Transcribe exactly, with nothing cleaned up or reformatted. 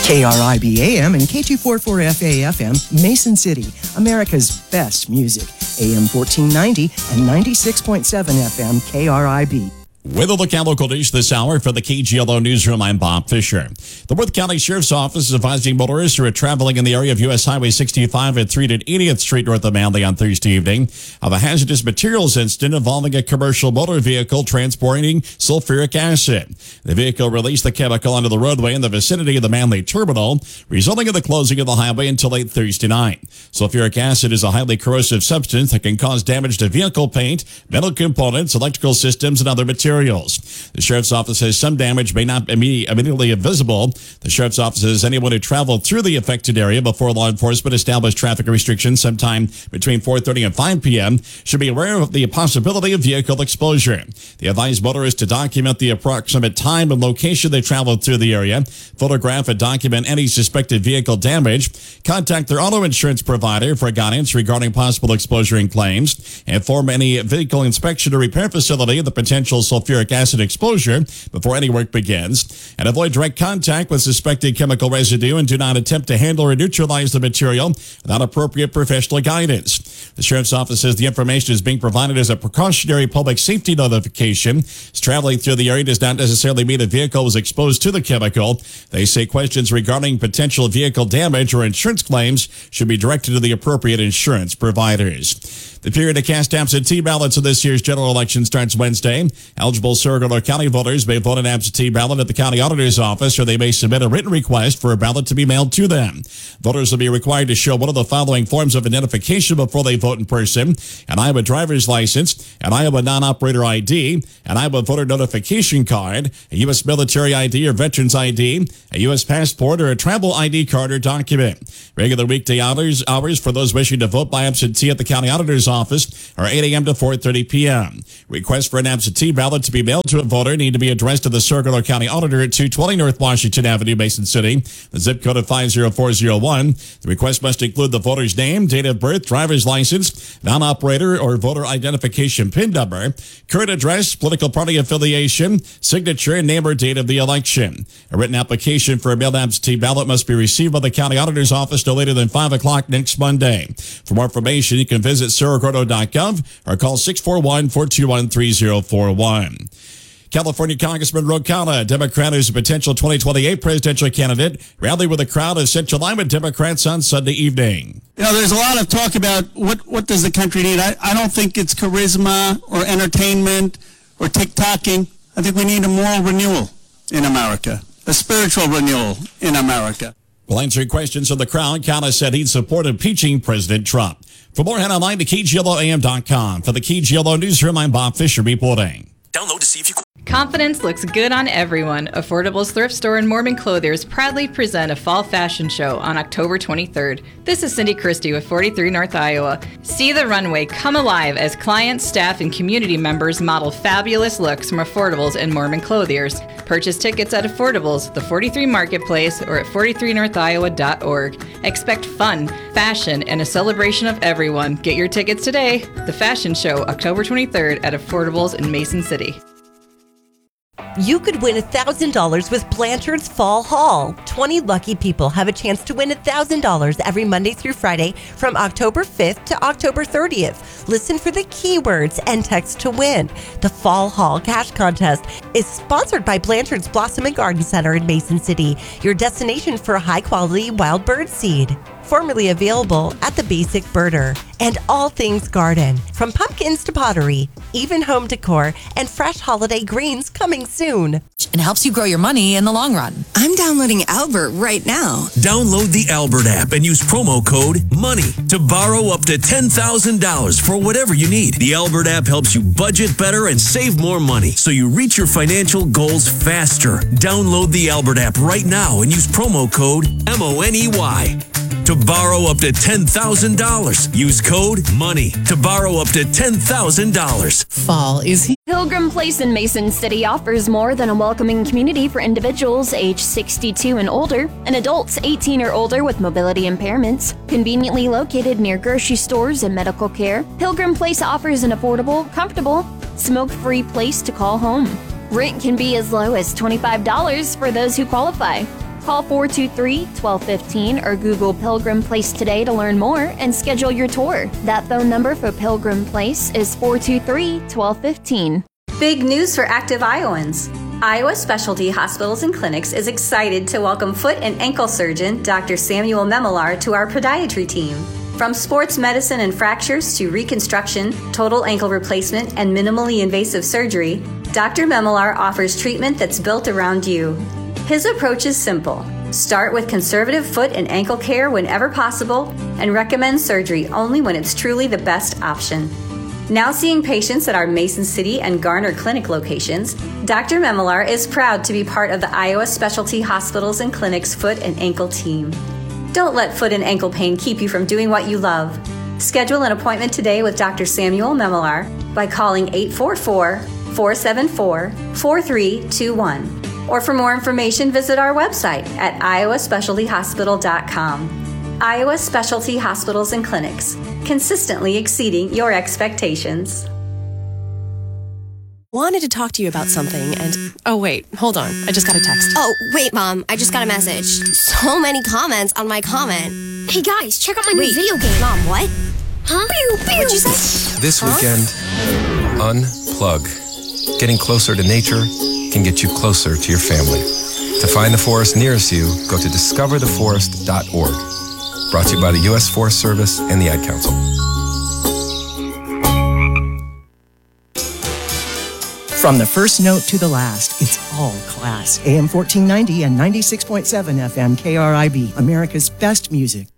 K R I B A M and K two forty-four F A F M, Mason City, America's best music. A M fourteen ninety and ninety-six point seven F M K R I B. With a look at local news this hour for the K G L O Newsroom, I'm Bob Fisher. The Worth County Sheriff's Office is advising motorists who are traveling in the area of U S Highway sixty-five at three to eightieth Street north of Manly on Thursday evening of a hazardous materials incident involving a commercial motor vehicle transporting sulfuric acid. The vehicle released the chemical onto the roadway in the vicinity of the Manly Terminal, resulting in the closing of the highway until late Thursday night. Sulfuric acid is a highly corrosive substance that can cause damage to vehicle paint, metal components, electrical systems, and other materials. The Sheriff's Office says some damage may not be immediately visible. The Sheriff's Office says anyone who traveled through the affected area before law enforcement established traffic restrictions sometime between four thirty and five p.m. should be aware of the possibility of vehicle exposure. They advise motorists to document the approximate time and location they traveled through the area, photograph and document any suspected vehicle damage, contact their auto insurance provider for guidance regarding possible exposure and claims, inform any vehicle inspection or repair facility of the potential sulfuric acid exposure before any work begins, and avoid direct contact with suspected chemical residue and do not attempt to handle or neutralize the material without appropriate professional guidance. The Sheriff's Office says the information is being provided as a precautionary public safety notification. As traveling through the area does not necessarily mean a vehicle was exposed to the chemical. They say questions regarding potential vehicle damage or insurance claims should be directed to the appropriate insurance providers. The period to cast absentee ballots in this year's general election starts Wednesday. Eligible Saragordo County voters may vote an absentee ballot at the county auditor's office, or they may submit a written request for a ballot to be mailed to them. Voters will be required to show one of the following forms of identification before they vote in person: an Iowa driver's license, an Iowa non-operator I D, an Iowa voter notification card, a U S military I D or veterans I D, a U S passport, or a travel I D card or document. Regular weekday hours, hours for those wishing to vote by absentee at the county auditor's office are eight a.m. to four thirty p.m. Requests for an absentee ballot to be mailed to a voter need to be addressed to the Saragordo County Auditor at two twenty North Washington Avenue, Mason City, the zip code of five zero four zero one. The request must include the voter's name, date of birth, driver's license, non-operator or voter identification PIN number, current address, political party affiliation, signature, name or date of the election. A written application for a mailed absentee ballot must be received by the county auditor's office no later than five o'clock next Monday. For more information, you can visit saragordo dot gov or call six four one, four two one, three zero four one. California Congressman Ro Khanna, a Democrat who's a potential twenty twenty-eight presidential candidate, rallied with a crowd of Central Iowa Democrats on Sunday evening. You know, there's a lot of talk about what, what does the country need. I, I don't think it's charisma or entertainment or TikToking. I think we need a moral renewal in America, a spiritual renewal in America. While answering questions from the crowd, Khanna said he'd support impeaching President Trump. For more, head online to K G L O A M dot com. For the K G L O Newsroom, I'm Bob Fisher reporting. Download to see if you... Confidence looks good on everyone. Affordable's thrift store and Mormon Clothiers proudly present a fall fashion show on October twenty-third. This is Cindy Christie with forty-three North Iowa. See the runway come alive as clients, staff, and community members model fabulous looks from Affordable's and Mormon Clothiers. Purchase tickets at Affordable's, the forty-three Marketplace, or at forty-three north iowa dot org. Expect fun, fashion, and a celebration of everyone. Get your tickets today. The fashion show, October twenty-third at Affordable's in Mason City. You could win one thousand dollars with Blanchard's Fall Haul. twenty lucky people have a chance to win one thousand dollars every Monday through Friday from October fifth to October thirtieth. Listen for the keywords and text to win. The Fall Haul Cash Contest is sponsored by Blanchard's Blossom and Garden Center in Mason City, your destination for high-quality wild bird seed. Formerly available at the Basic Birder. And all things garden, from pumpkins to pottery, even home decor, and fresh holiday greens coming soon. And helps you grow your money in the long run. I'm downloading Albert right now. Download the Albert app and use promo code MONEY to borrow up to ten thousand dollars for whatever you need. The Albert app helps you budget better and save more money so you reach your financial goals faster. Download the Albert app right now and use promo code M O N E Y to borrow up to ten thousand dollars. Use code MONEY to borrow up to ten thousand dollars. Fall is here. Pilgrim Place in Mason City offers more than a welcoming community for individuals age sixty-two and older and adults eighteen or older with mobility impairments. Conveniently located near grocery stores and medical care, Pilgrim Place offers an affordable, comfortable, smoke-free place to call home. Rent can be as low as twenty-five dollars for those who qualify. Call four two three, one two one five or Google Pilgrim Place today to learn more and schedule your tour. That phone number for Pilgrim Place is four two three, one two one five. Big news for active Iowans. Iowa Specialty Hospitals and Clinics is excited to welcome foot and ankle surgeon Doctor Samuel Memelar to our podiatry team. From sports medicine and fractures to reconstruction, total ankle replacement, and minimally invasive surgery, Doctor Memelar offers treatment that's built around you. His approach is simple. Start with conservative foot and ankle care whenever possible and recommend surgery only when it's truly the best option. Now seeing patients at our Mason City and Garner Clinic locations, Doctor Memelar is proud to be part of the Iowa Specialty Hospitals and Clinics foot and ankle team. Don't let foot and ankle pain keep you from doing what you love. Schedule an appointment today with Doctor Samuel Memelar by calling eight four four, four seven four, four three two one. Or for more information, visit our website at iowa specialty hospital dot com. Iowa Specialty Hospitals and Clinics, consistently exceeding your expectations. Wanted to talk to you about something and... Oh, wait, hold on. I just got a text. Oh, wait, Mom. I just got a message. So many comments on my comment. Hey, guys, check out my wait. new video game. Mom, what? Huh? Pew, pew. What'd you say? This huh? weekend, unplug. Getting closer to nature can get you closer to your family. To find the forest nearest you, go to discover the forest dot org. Brought to you by the U S Forest Service and the Ad Council. From the first note to the last, it's all class. A M fourteen ninety and ninety-six point seven F M K R I B, America's best music.